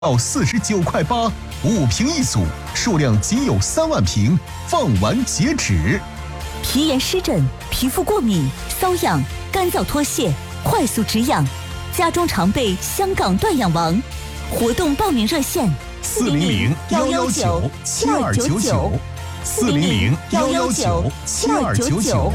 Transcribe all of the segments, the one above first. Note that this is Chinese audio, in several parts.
到49.8块，5瓶一组，数量仅有3万瓶，放完截止。 皮炎湿疹、皮肤过敏、瘙痒、干燥脱屑，快速止痒，家中常备香港断痒王。活动报名热线 ：400-119-7299，400-119-7299。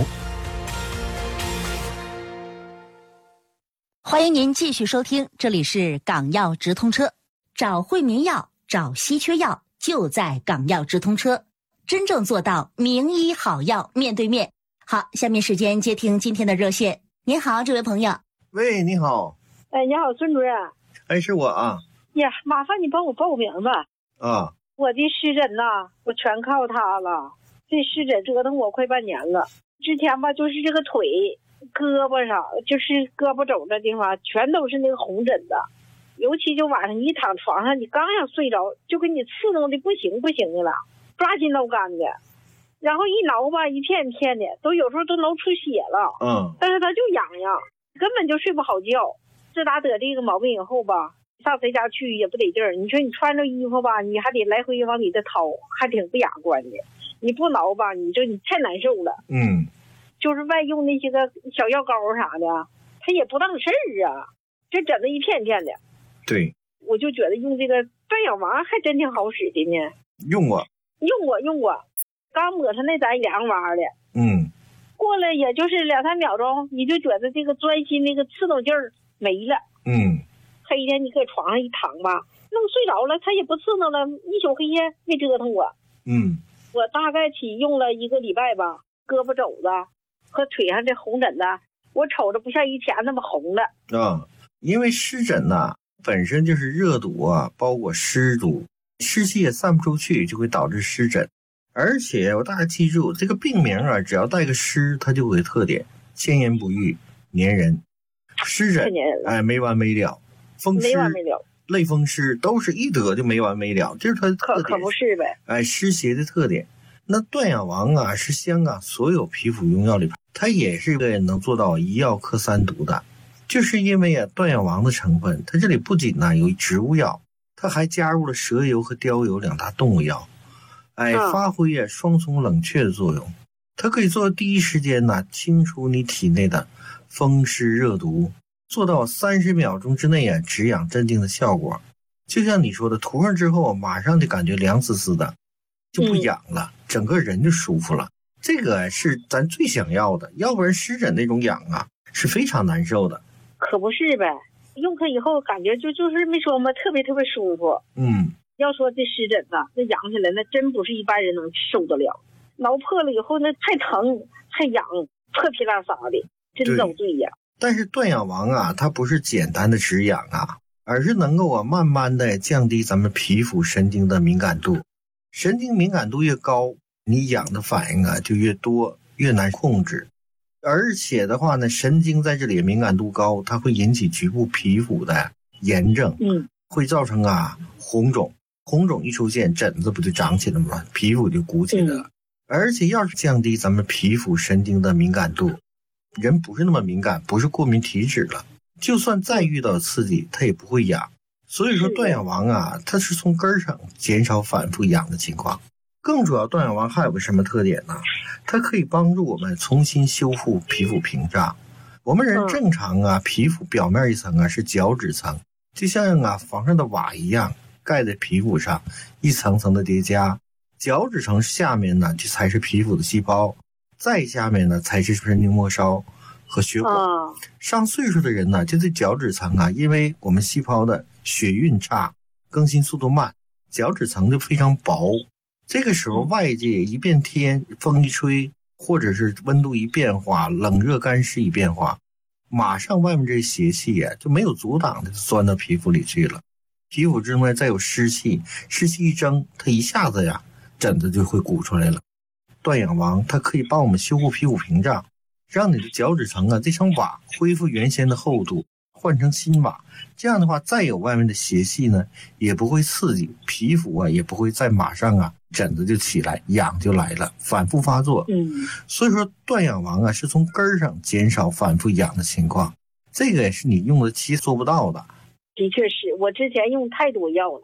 欢迎您继续收听，这里是港药直通车，找惠民药，找稀缺药，就在港药直通车，真正做到名医好药面对面。好，下面时间接听今天的热线。您好，这位朋友。 喂，你好。 你好，孙主任。 是我啊。 呀，麻烦你帮我报名吧。 啊。 我的湿疹呐，我全靠它了。这湿疹折腾我快半年了。之前吧，就是这个腿、胳膊上，就是胳膊肘这地方，全都是那个红疹子。尤其就晚上你躺床上，你刚想睡着，就给你刺挠的不行不行的了，抓心挠肝的。然后一挠吧，一片一片的，都有时候都挠出血了。但是它就痒痒，根本就睡不好觉。自打得这个毛病以后吧，上谁家去也不得劲儿。你说你穿着衣服吧，你还得来回往里头掏，还挺不雅观的。你不挠吧，你太难受了。就是外用那些个小药膏啥的，它也不当事儿啊，这疹子一片一片的。 对， 我就觉得用这个断痒丸还真挺好使的呢。 用过， 刚抹上那咱凉哇的。过了也就是2-3秒钟，你就觉得这个钻心那个刺挠劲儿没了。黑天你搁床上一躺吧，弄睡着了，它也不刺挠了，一宿黑夜没折腾我。我大概起用了1个礼拜吧，胳膊肘子和腿上这红疹子，我瞅着不像以前那么红了。 因为湿疹呐，本身就是热毒啊，包裹湿毒，湿气也散不出去，就会导致湿疹。而且我大家记住，这个病名啊，只要带个湿，它就有特点：千言不愈、粘人。湿疹没完没了，风湿、类风湿都是一得就没完没了，这是它的特点。 可不是呗。 湿邪的特点。那断痒王啊，是香港所有皮肤用药里边，它也是个能做到一药克3毒的。就是因为断痒王的成分，它这里不仅有植物药，它还加入了蛇油和貂油2大动物药，发挥双重冷却的作用。它可以做到第一时间清除你体内的风湿热毒，做到30秒钟之内止痒镇静的效果。就像你说的，涂上之后马上就感觉凉丝丝的，就不痒了，整个人就舒服了。这个是咱最想要的，要不然湿疹那种痒啊是非常难受的。 可不是呗，用它以后感觉就是没说嘛，特别特别舒服。要说这湿疹子那痒起来，那真不是一般人能受得了。挠破了以后那太疼太痒，破皮拉撒的，真遭罪呀。 但是断痒王啊，它不是简单的止痒啊，而是能够慢慢的降低咱们皮肤神经的敏感度。神经敏感度越高，你痒的反应就越多，越难控制。而且的话呢，神经在这里敏感度高，它会引起局部皮肤的炎症，会造成红肿。红肿一出现，疹子不就长起来了吗？皮肤就鼓起来了。而且要是降低咱们皮肤神经的敏感度，人不是那么敏感，不是过敏体质了，就算再遇到刺激，它也不会痒。所以说断痒王它是从根上减少反复痒的情况。更主要，断痒王还有个什么特点呢？它可以帮助我们重新修复皮肤屏障。我们人正常皮肤表面一层是角质层，就像房上的瓦一样，盖在皮肤上，一层层的叠加。角质层下面呢，就才是皮肤的细胞，再下面呢才是神经末梢和血管。上岁数的人呢，就这角质层因为我们细胞的血运差，更新速度慢，角质层就非常薄。这个时候外界一变天，风一吹，或者是温度一变化，冷热干湿一变化，马上外面这邪气就没有阻挡的钻到皮肤里去了。皮肤之外再有湿气，湿气一蒸，它一下子疹子就会鼓出来了。断痒王它可以帮我们修复皮肤屏障，让你的角质层这层瓦恢复原先的厚度，换成新瓦。这样的话，再有外面的邪气呢，也不会刺激皮肤也不会再马上疹子就起来，痒就来了，反复发作。所以说断痒王是从根上减少反复痒的情况，这个也是你用的期做不到的。 的确是我之前用太多药了。